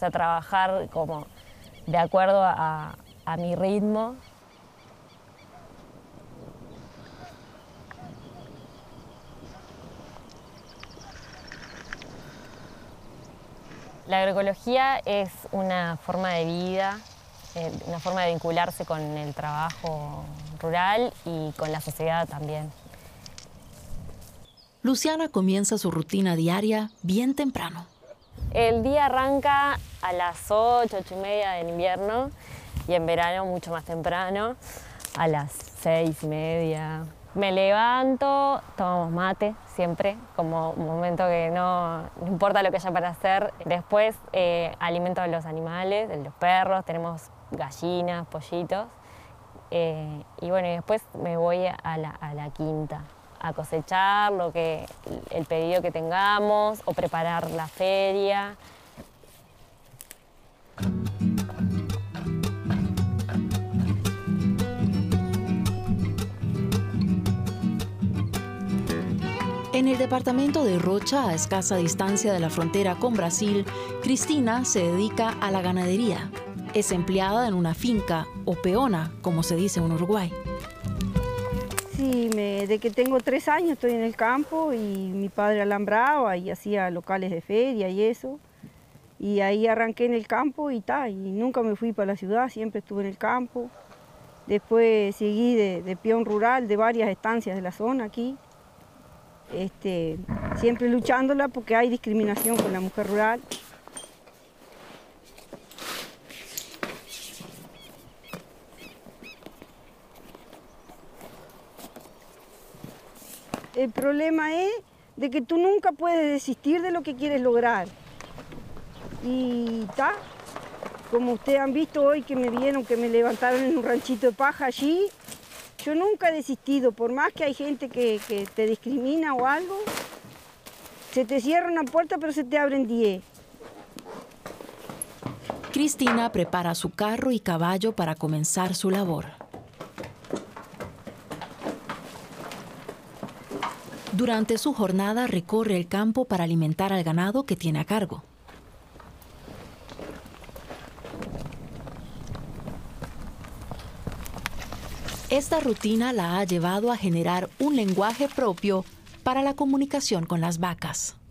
empecé a trabajar como de acuerdo a mi ritmo. La agroecología es una forma de vida, una forma de vincularse con el trabajo rural y con la sociedad también. Luciana comienza su rutina diaria bien temprano. El día arranca a las 8, 8:30 en invierno y en verano mucho más temprano, a las 6:30. Me levanto, tomamos mate siempre, como un momento que no importa lo que haya para hacer. Después alimento a los animales, a los perros, tenemos gallinas, pollitos. Y bueno, y después me voy a la quinta a cosechar el pedido que tengamos o preparar la feria. En el departamento de Rocha, a escasa distancia de la frontera con Brasil, Cristina se dedica a la ganadería. Es empleada en una finca, o peona, como se dice en Uruguay. Sí, de que tengo 3 años estoy en el campo y mi padre alambraba y hacía locales de feria y eso. Y ahí arranqué en el campo y nunca me fui para la ciudad, siempre estuve en el campo. Después seguí de peón rural de varias estancias de la zona aquí. Siempre luchándola porque hay discriminación con la mujer rural. El problema es de que tú nunca puedes desistir de lo que quieres lograr. Y como ustedes han visto hoy que me vieron, que me levantaron en un ranchito de paja allí, yo nunca he desistido, por más que hay gente que te discrimina o algo, se te cierra una puerta pero se te abren 10. Cristina prepara su carro y caballo para comenzar su labor. Durante su jornada recorre el campo para alimentar al ganado que tiene a cargo. Esta rutina la ha llevado a generar un lenguaje propio para la comunicación con las vacas.